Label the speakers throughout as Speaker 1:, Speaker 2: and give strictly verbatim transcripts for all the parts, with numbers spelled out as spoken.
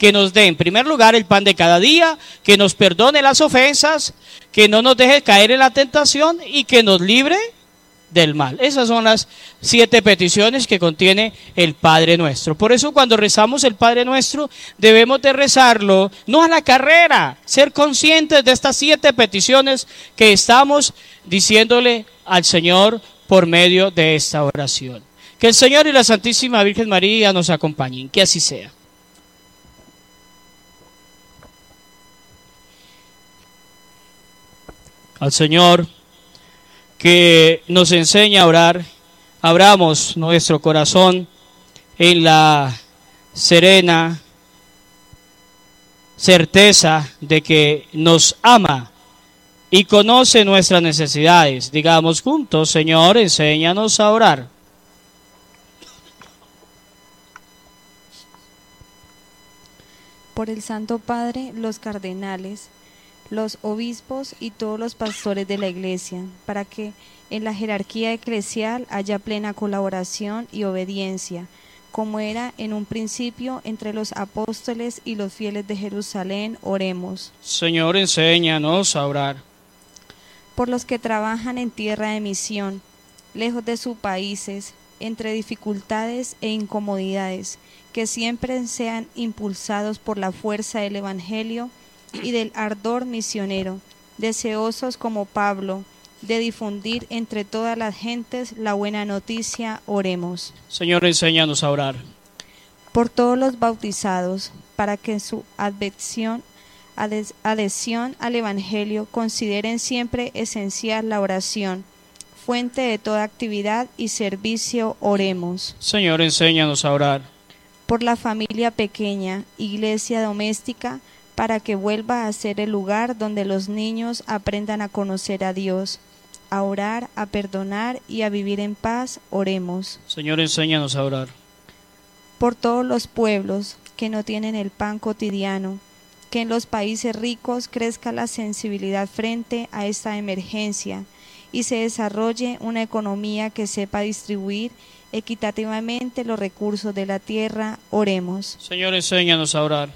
Speaker 1: que nos dé en primer lugar el pan de cada día, que nos perdone las ofensas, que no nos deje caer en la tentación y que nos libre del mal. Esas son las siete peticiones que contiene el Padre Nuestro. Por eso cuando rezamos el Padre Nuestro debemos de rezarlo no a la carrera, ser conscientes de estas siete peticiones que estamos diciéndole al Señor por medio de esta oración. Que el Señor y la Santísima Virgen María nos acompañen, que así sea. Al Señor que nos enseña a orar, abramos nuestro corazón en la serena certeza de que nos ama y conoce nuestras necesidades. Digamos juntos: Señor, enséñanos a orar.
Speaker 2: Por el Santo Padre, los cardenales, los obispos y todos los pastores de la Iglesia, para que en la jerarquía eclesial haya plena colaboración y obediencia, como era en un principio entre los apóstoles y los fieles de Jerusalén, oremos.
Speaker 1: Señor, enséñanos a orar.
Speaker 2: Por los que trabajan en tierra de misión, lejos de sus países, entre dificultades e incomodidades, que siempre sean impulsados por la fuerza del Evangelio y del ardor misionero, deseosos como Pablo de difundir entre todas las gentes la buena noticia, oremos.
Speaker 1: Señor, enséñanos a orar.
Speaker 2: Por todos los bautizados, para que en su adhesión, adhesión al Evangelio consideren siempre esencial la oración, fuente de toda actividad y servicio, oremos.
Speaker 1: Señor, enséñanos a orar.
Speaker 2: Por la familia pequeña, iglesia doméstica, para que vuelva a ser el lugar donde los niños aprendan a conocer a Dios, a orar, a perdonar y a vivir en paz, oremos.
Speaker 1: Señor, enséñanos a orar.
Speaker 2: Por todos los pueblos que no tienen el pan cotidiano, que en los países ricos crezca la sensibilidad frente a esta emergencia y se desarrolle una economía que sepa distribuir equitativamente los recursos de la tierra, oremos.
Speaker 1: Señor, enséñanos a orar.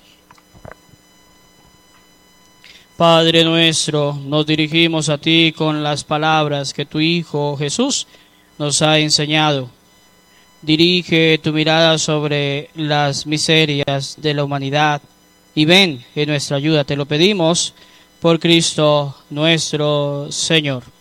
Speaker 1: Padre nuestro, nos dirigimos a ti con las palabras que tu Hijo Jesús nos ha enseñado. Dirige tu mirada sobre las miserias de la humanidad y ven en nuestra ayuda. Te lo pedimos por Cristo nuestro Señor.